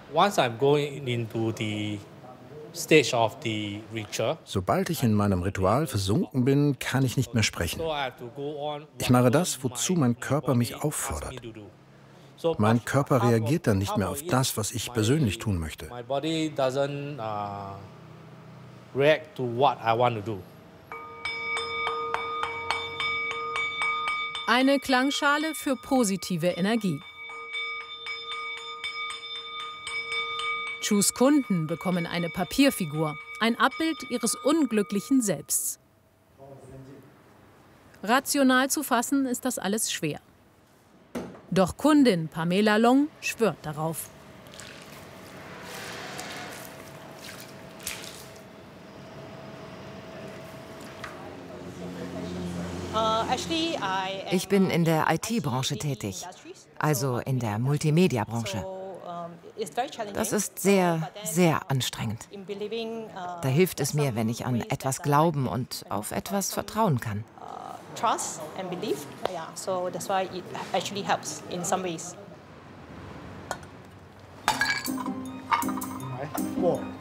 Sobald ich in meinem Ritual versunken bin, kann ich nicht mehr sprechen. Ich mache das, wozu mein Körper mich auffordert. Mein Körper reagiert dann nicht mehr auf das, was ich persönlich tun möchte. Eine Klangschale für positive Energie. Chus Kunden bekommen eine Papierfigur, ein Abbild ihres unglücklichen Selbsts. Rational zu fassen ist das alles schwer. Doch Kundin Pamela Long schwört darauf. Ich bin in der IT-Branche tätig, also in der Multimedia-Branche. Das ist sehr, sehr anstrengend. Da hilft es mir, wenn ich an etwas glauben und auf etwas vertrauen kann. Trust and belief. Yeah, so that's why it actually helps in some ways.